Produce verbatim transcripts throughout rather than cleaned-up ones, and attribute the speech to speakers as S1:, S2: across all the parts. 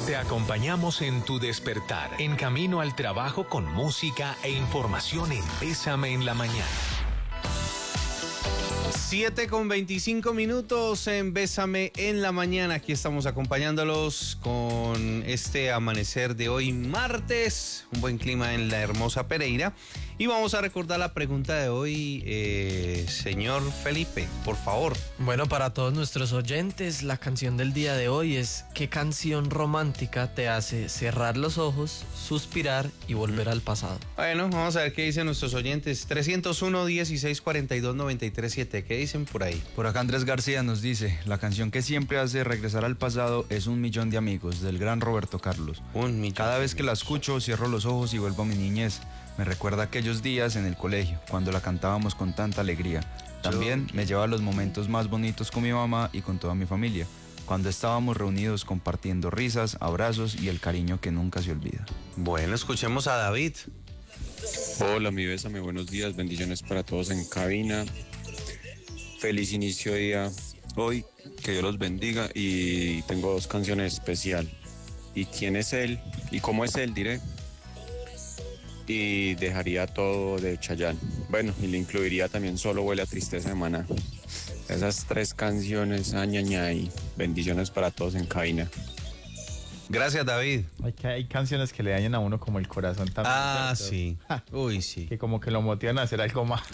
S1: Te acompañamos en tu despertar, en camino al trabajo con música e información en Bésame en la Mañana.
S2: siete con veinticinco minutos en Bésame en la Mañana. Aquí estamos acompañándolos con este amanecer de hoy martes. Un buen clima en la hermosa Pereira. Y vamos a recordar la pregunta de hoy, eh, señor Felipe, por favor.
S3: Bueno, para todos nuestros oyentes, la canción del día de hoy es ¿qué canción romántica te hace cerrar los ojos, suspirar y volver al pasado?
S2: Bueno, vamos a ver qué dicen nuestros oyentes. trescientos uno, dieciséis, cuarenta y dos, noventa y tres, siete. ¿Qué dicen por ahí?
S4: Por acá Andrés García nos dice, la canción que siempre hace regresar al pasado es Un Millón de Amigos, del gran Roberto Carlos.
S2: Un millón.
S4: Cada vez que la escucho, cierro los ojos y vuelvo a mi niñez. Me recuerda aquellos días en el colegio, cuando la cantábamos con tanta alegría. También me lleva a los momentos más bonitos con mi mamá y con toda mi familia, cuando estábamos reunidos compartiendo risas, abrazos y el cariño que nunca se olvida.
S2: Bueno, escuchemos a David.
S5: Hola, mi Bésame, buenos días, bendiciones para todos en cabina. Feliz inicio de día hoy, que Dios los bendiga, y tengo dos canciones especial. ¿Y quién es él? ¿Y cómo es él? Diré. Y dejaría todo de Chayanne. Bueno, y le incluiría también Solo Huele a Tristeza de Maná. Esas tres canciones, añaña, y bendiciones para todos en cabina.
S2: Gracias, David.
S6: Hay, hay canciones que le dañan a uno como el corazón también.
S2: Ah,
S6: ¿cierto?
S2: sí. Uy, sí.
S6: Que como que lo motivan a hacer algo más.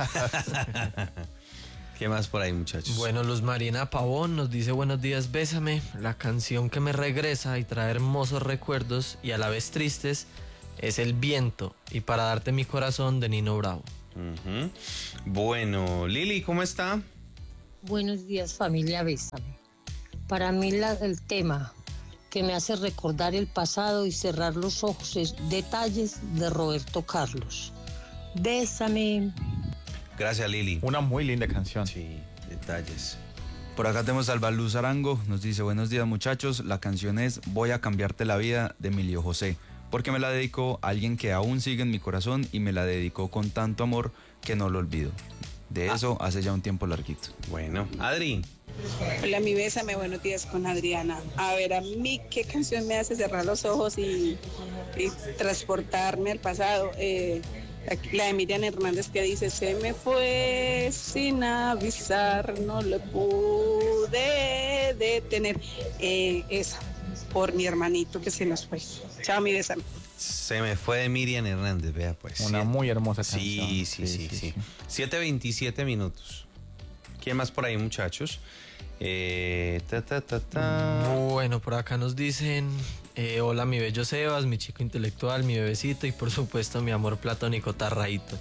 S2: ¿Qué más por ahí, muchachos?
S3: Bueno, Luz Marina Pavón nos dice buenos días, Bésame. La canción que me regresa y trae hermosos recuerdos y a la vez tristes es El Viento y Para Darte Mi Corazón de Nino Bravo.
S2: Uh-huh. Bueno, Lili, ¿cómo está?
S7: Buenos días, familia Bésame. Para mí la, el tema que me hace recordar el pasado y cerrar los ojos es Detalles de Roberto Carlos. Bésame.
S2: Gracias, Lili.
S6: Una muy linda canción.
S2: Sí, Detalles.
S4: Por acá tenemos a Albaluz Arango, nos dice buenos días muchachos, la canción es Voy a cambiarte la vida de Emilio José, porque me la dedicó a alguien que aún sigue en mi corazón y me la dedicó con tanto amor que no lo olvido. De eso ah. hace ya un tiempo larguito.
S2: Bueno, Adri.
S8: Hola, mi Bésame, buenos días con Adriana. A ver, a mí, ¿qué canción me hace cerrar los ojos y, y transportarme al pasado? Eh, la de Miriam Hernández que dice, se me fue sin avisar, no le pude detener. Eh, esa, por mi hermanito que se nos fue. Chao, mi Bésame.
S2: Se me fue de Miriam Hernández, vea pues.
S6: Una
S2: sí.
S6: muy hermosa canción.
S2: Sí, sí, sí, sí. sí. sí. siete veintisiete minutos. ¿Quién más por ahí, muchachos? Eh, ta, ta, ta, ta.
S3: Bueno, por acá nos dicen, eh, hola mi bello Sebas, mi chico intelectual, mi bebecito y por supuesto mi amor platónico Tarraíto.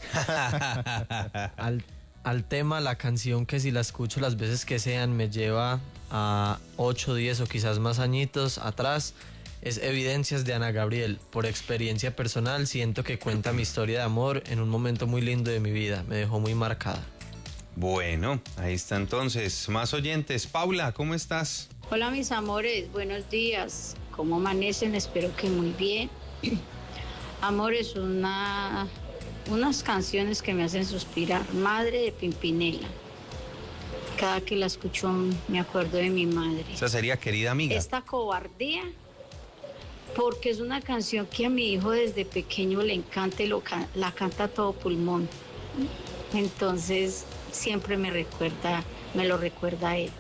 S3: al, al tema, la canción que si la escucho las veces que sean me lleva a ocho, diez o quizás más añitos atrás, es Evidencias de Ana Gabriel. Por experiencia personal siento que cuenta mi historia de amor en un momento muy lindo de mi vida, me dejó muy marcada.
S2: Bueno, ahí está entonces, más oyentes. Paula, ¿cómo estás?
S9: Hola mis amores, buenos días. ¿Cómo amanecen? Espero que muy bien. Amores, una, unas canciones que me hacen suspirar. Madre de Pimpinela. Cada que la escucho me acuerdo de mi madre.
S2: Esa sería Querida Amiga.
S9: Esta Cobardía, porque es una canción que a mi hijo desde pequeño le encanta y lo, la canta a todo pulmón. Entonces siempre me recuerda, me lo recuerda a él.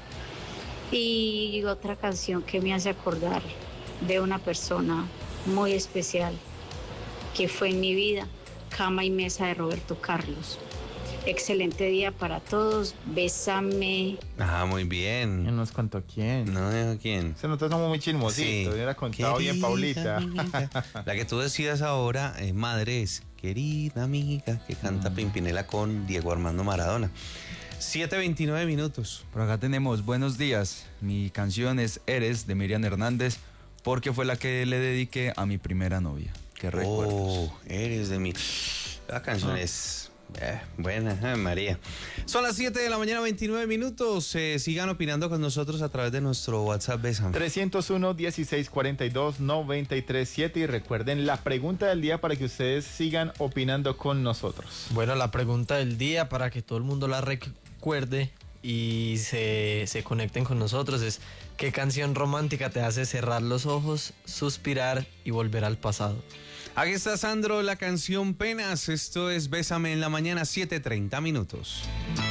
S9: Y otra canción que me hace acordar de una persona muy especial que fue en mi vida, Cama y Mesa de Roberto Carlos. Excelente día para todos, bésame.
S2: Ah, muy bien.
S6: ¿Quién nos contó quién?
S2: No dijo quién.
S6: Se nosotros somos muy chismositos, sí. Hubiera contado Querida bien Paulita.
S2: Amiga. La que tú decías ahora, eh, madre, es Querida Amiga, que canta mm. Pimpinela con Diego Armando Maradona. siete veintinueve minutos.
S4: Por acá tenemos buenos días. Mi canción es Eres de Miriam Hernández, porque fue la que le dediqué a mi primera novia. Qué recuerdos.
S2: Oh, Eres de mi... La canción ah. es... Eh, buena, eh, María. Son las siete de la mañana, veintinueve minutos. Eh, sigan opinando con nosotros a través de nuestro WhatsApp. Besan.
S6: trescientos uno, dieciséis, cuarenta y dos, noventa y tres, siete. Y recuerden la pregunta del día para que ustedes sigan opinando con nosotros.
S3: Bueno, la pregunta del día para que todo el mundo la recuerde y se, se conecten con nosotros es: ¿Qué canción romántica te hace cerrar los ojos, suspirar y volver al pasado?
S2: Aquí está Sandro, la canción Penas. Esto es Bésame en la mañana, siete treinta minutos.